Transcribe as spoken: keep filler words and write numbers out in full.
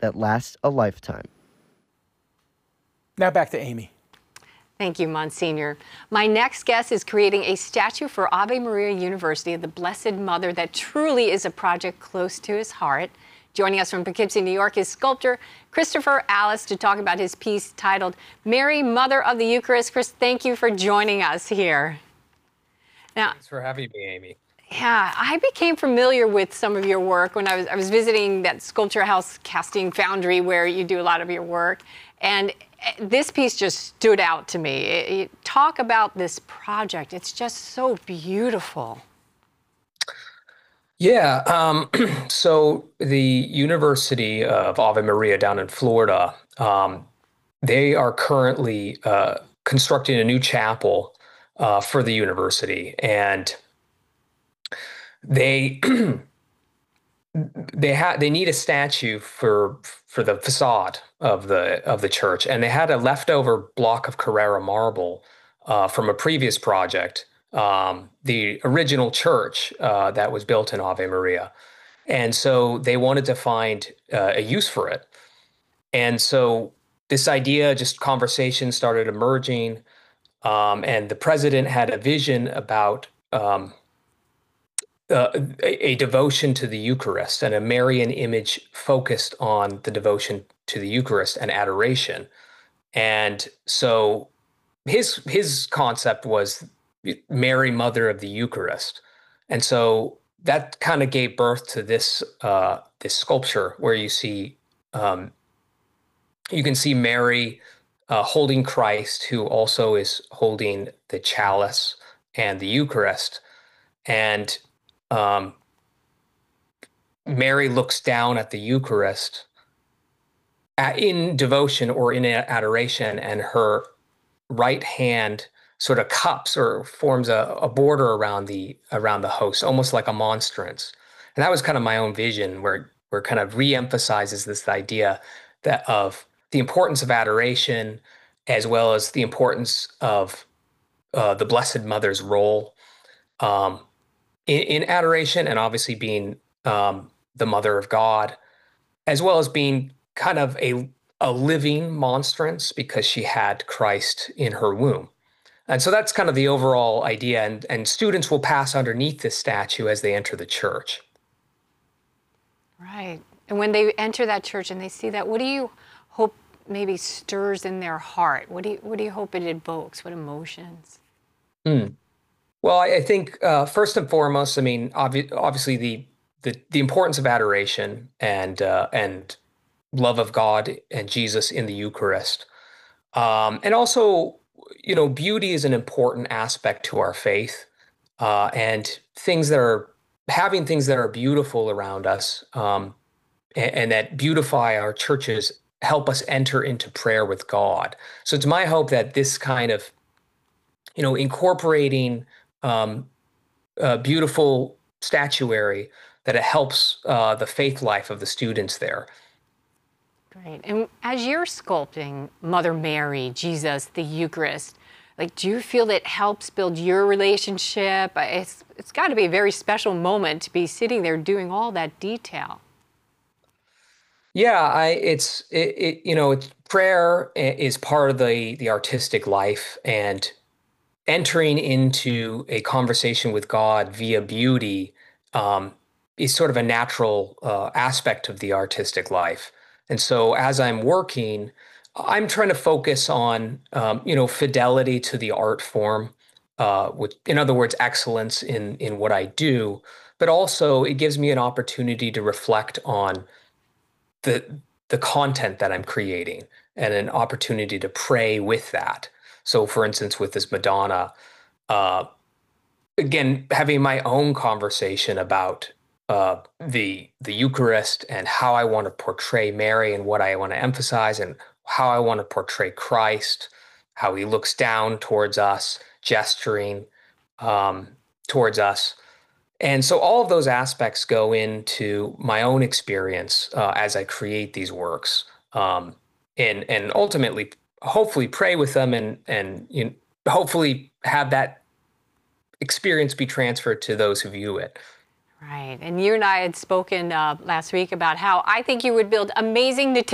that lasts a lifetime. Now back to Amy. Thank you, Monsignor. My next guest is creating a statue for Ave Maria University of the Blessed Mother that truly is a project close to his heart. Joining us from Poughkeepsie, New York, is sculptor Christopher Allis to talk about his piece titled Mary, Mother of the Eucharist. Chris, thank you for joining us here. Now, thanks for having me, Amy. Yeah, I became familiar with some of your work when I was I was visiting that Sculpture House Casting Foundry where you do a lot of your work, and this piece just stood out to me. It, it, talk about this project. It's just so beautiful. Yeah, um, so the University of Ave Maria down in Florida, um, they are currently uh, constructing a new chapel uh, for the university, and they they had they need a statue for for the facade of the of the church, and they had a leftover block of Carrara marble uh, from a previous project, um, the original church uh, that was built in Ave Maria, and so they wanted to find uh, a use for it, and so this idea, just conversation started emerging, um, and the president had a vision about. Um, Uh, a, a devotion to the Eucharist and a Marian image focused on the devotion to the Eucharist and adoration. And so his his concept was Mary, Mother of the Eucharist. And so that kind of gave birth to this uh, this sculpture where you see um, you can see Mary uh, holding Christ, who also is holding the chalice and the Eucharist. And Um, Mary looks down at the Eucharist at, in devotion or in adoration, and her right hand sort of cups or forms a, a border around the around the host, almost like a monstrance. And that was kind of my own vision, where where it kind of reemphasizes this idea that of the importance of adoration, as well as the importance of uh, the Blessed Mother's role. Um, In, in adoration, and obviously being um, the Mother of God, as well as being kind of a, a living monstrance because she had Christ in her womb. And so that's kind of the overall idea. And, and students will pass underneath this statue as they enter the church. Right. And when they enter that church and they see that, what do you hope maybe stirs in their heart? What do you, what do you hope it evokes? What emotions? Hmm. Well, I, I think uh, first and foremost, I mean, obvi- obviously the, the the importance of adoration and uh, and love of God and Jesus in the Eucharist, um, and also, you know, beauty is an important aspect to our faith, uh, and things that are having things that are beautiful around us, um, and, and that beautify our churches help us enter into prayer with God. So it's my hope that this kind of, you know, incorporating Um, uh, beautiful statuary, that it helps uh, the faith life of the students there. Great. And as you're sculpting Mother Mary, Jesus, the Eucharist, like, do you feel that helps build your relationship? It's it's got to be a very special moment to be sitting there doing all that detail. Yeah, I it's it, it you know it's prayer is part of the the artistic life, and entering into a conversation with God via beauty um, is sort of a natural uh, aspect of the artistic life. And so as I'm working, I'm trying to focus on, um, you know, fidelity to the art form, uh, with, in other words, excellence in, in what I do, but also it gives me an opportunity to reflect on the, the content that I'm creating and an opportunity to pray with that. So, for instance, with this Madonna, uh, again, having my own conversation about uh, the the Eucharist and how I want to portray Mary and what I want to emphasize and how I want to portray Christ, how he looks down towards us, gesturing um, towards us. And so all of those aspects go into my own experience uh, as I create these works, um, and and ultimately, hopefully, pray with them, and and you know, hopefully have that experience be transferred to those who view it. Right. And you and I had spoken uh, last week about how I think you would build amazing nativity